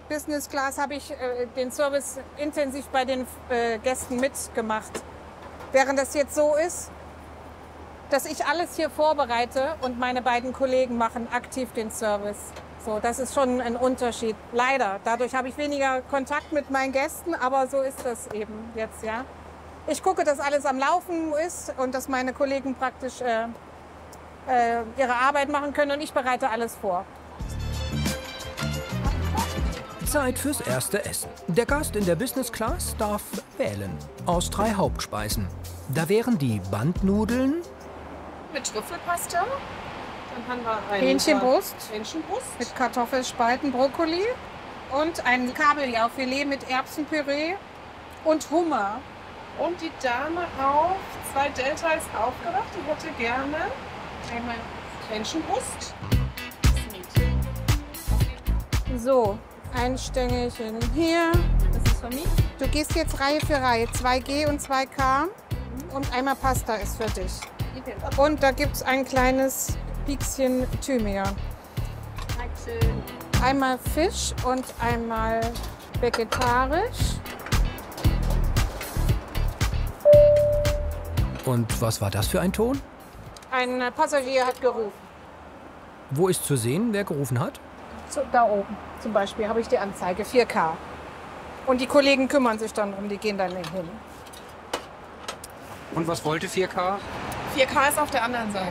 Business Class habe ich den Service intensiv bei den Gästen mitgemacht. Während das jetzt so ist, dass ich alles hier vorbereite und meine beiden Kollegen machen aktiv den Service. So, das ist schon ein Unterschied. Leider. Dadurch habe ich weniger Kontakt mit meinen Gästen, aber so ist das eben jetzt, ja. Ich gucke, dass alles am Laufen ist und dass meine Kollegen praktisch ihre Arbeit machen können und ich bereite alles vor. Zeit fürs erste Essen. Der Gast in der Business Class darf wählen aus 3 Hauptspeisen. Da wären die Bandnudeln mit Trüffelpaste. Dann haben wir eine Hähnchenbrust mit Kartoffelspalten, Brokkoli und ein Kabeljaufilet mit Erbsenpüree und Hummer. Und die Dame auf 2 Deltas aufgewacht. Die hätte gerne einmal Hähnchenbrust. So, ein Stängelchen hier. Das ist für mich. Du gehst jetzt Reihe für Reihe, 2G und 2K und einmal Pasta ist für dich. Und da gibt es ein kleines Piekschen Thymian. Einmal Fisch und einmal vegetarisch. Und was war das für ein Ton? Ein Passagier hat gerufen. Wo ist zu sehen, wer gerufen hat? Da oben zum Beispiel habe ich die Anzeige, 4K. Und die Kollegen kümmern sich dann drum, die gehen dann hin. Und was wollte 4K? 4K ist auf der anderen Seite.